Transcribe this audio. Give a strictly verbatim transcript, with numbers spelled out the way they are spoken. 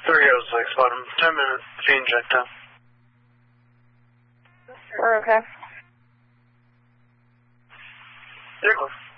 three oh six, bottom. ten minutes. Fiend check down. We're okay. You're close.